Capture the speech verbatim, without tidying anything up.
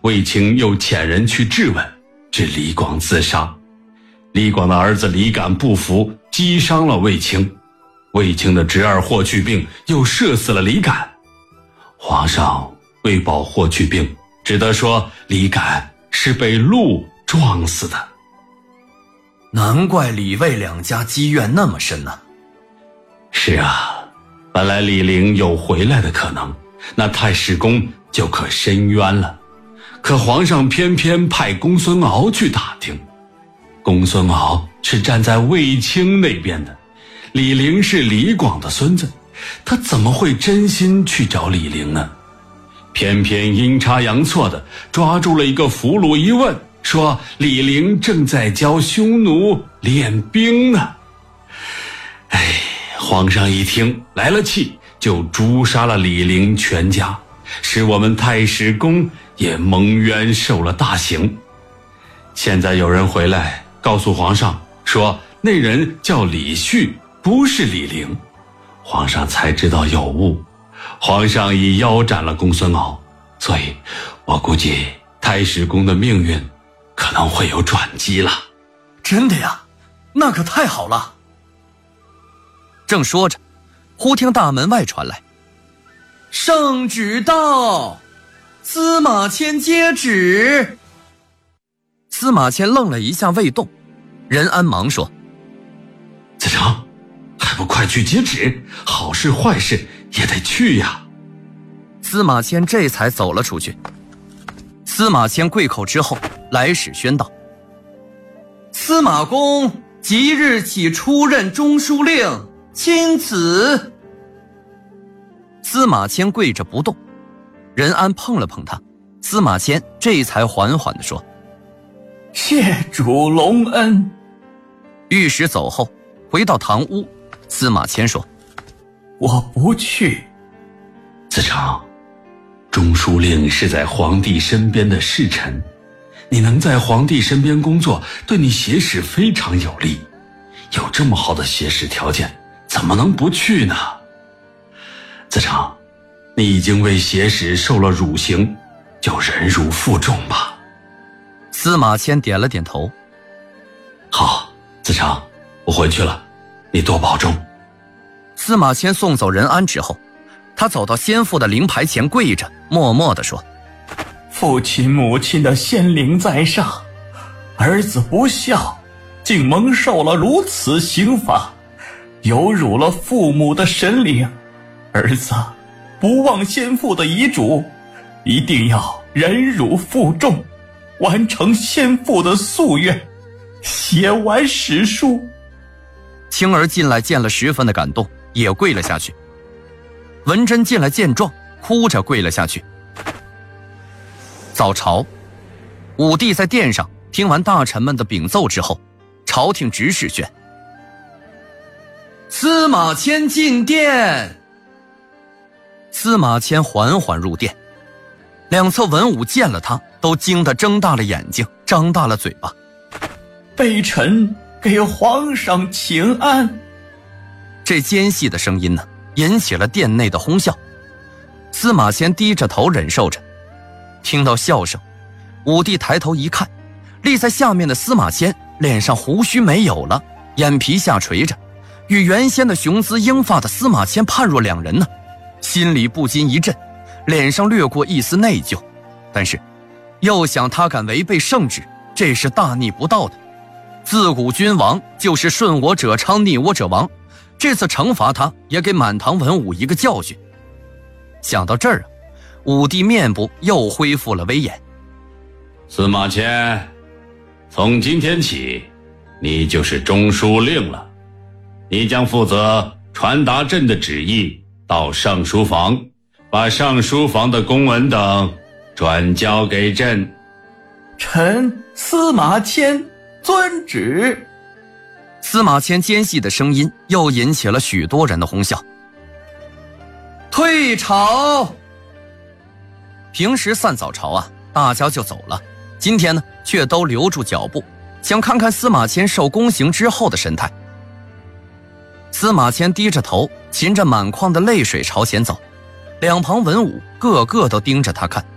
卫青又遣人去质问，致李广自杀。李广的儿子李敢不服，击伤了卫青。卫青的侄儿霍去病又射死了李敢。皇上为保霍去病，只得说李敢是被鹿撞死的。 难怪李卫两家积怨那么深呢。 是啊，本来李陵有回来的可能，那太史公就可伸冤了。可皇上偏偏派公孙敖去打听。公孙敖是站在卫青那边的，李陵是李广的孙子，他怎么会真心去找李陵呢？偏偏阴差阳错的抓住了一个俘虏一问，说李陵正在教匈奴练兵呢。哎，皇上一听来了气，就诛杀了李陵全家，使我们太史公也蒙冤受了大刑。现在有人回来告诉皇上说那人叫李旭，不是李陵，皇上才知道有误。皇上已腰斩了公孙敖，所以我估计太史公的命运可能会有转机了。 真的呀？那可太好了。正说着，忽听大门外传来：圣旨到，司马迁接旨。司马迁愣了一下未动，任安忙说： 子成，还不快去接旨？好事坏事也得去呀。 司马迁这才走了出去。司马迁跪口之后，来使宣道：司马公即日起出任中书令，钦此。司马迁跪着不动，任安碰了碰他，司马迁这才缓缓地说： 谢主隆恩。 御史走后，回到堂屋，司马迁说： 我不去。 子成，中书令是在皇帝身边的侍臣，你能在皇帝身边工作，对你写史非常有利。有这么好的写史条件，怎么能不去呢？子成，你已经为写史受了辱刑，就忍辱负重吧。 司马迁点了点头。 好，子成，我回去了，你多保重。 司马迁送走任安之后，他走到先父的灵牌前跪着，默默地说： 父亲母亲的先灵在上，儿子不孝，竟蒙受了如此刑罚，有辱了父母的神灵。儿子不忘先父的遗嘱，一定要忍辱负重，完成先父的夙愿，写完史书。 青儿进来见了十分的感动，也跪了下去。文贞进来见状，哭着跪了下去。早朝，武帝在殿上听完大臣们的禀奏之后，朝廷执事宣：司马迁进殿。司马迁缓缓入殿，两侧文武见了他，都惊得睁大了眼睛，张大了嘴巴。 微臣给皇上请安。 这尖细的声音呢，引起了殿内的哄笑。司马迁低着头忍受着，听到笑声，武帝抬头一看，立在下面的司马迁脸上胡须没有了，眼皮下垂着，与原先的雄姿英发的司马迁判若两人呢，心里不禁一震，脸上掠过一丝内疚，但是又想他敢违背圣旨，这是大逆不道的。自古君王就是顺我者昌，逆我者亡，这次惩罚他，也给满堂文武一个教训。想到这儿啊，武帝面部又恢复了威严。 司马迁，从今天起，你就是中书令了，你将负责传达朕的旨意到上书房，把上书房的公文等转交给朕。 臣司马迁遵旨。 司马迁尖细的声音又引起了许多人的哄笑。退朝。平时散早朝啊，大家就走了，今天呢，却都留住脚步，想看看司马迁受宫刑之后的神态。司马迁低着头，噙着满眶的泪水朝前走，两旁文武个个都盯着他看。